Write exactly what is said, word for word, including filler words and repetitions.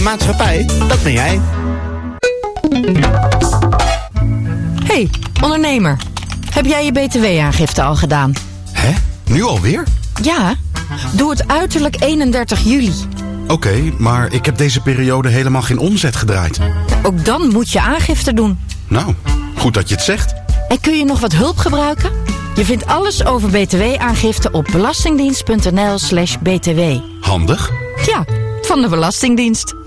maatschappij, dat ben jij. Hey, ondernemer. Heb jij je B T W-aangifte al gedaan? Hè? Nu alweer? Ja, doe het uiterlijk eenendertig juli. Oké, okay, maar ik heb deze periode helemaal geen omzet gedraaid. Ook dan moet je aangifte doen. Nou, goed dat je het zegt. En kun je nog wat hulp gebruiken? Je vindt alles over B T W-aangifte op belastingdienst punt n l slash b t w. Handig. Ja, van de Belastingdienst.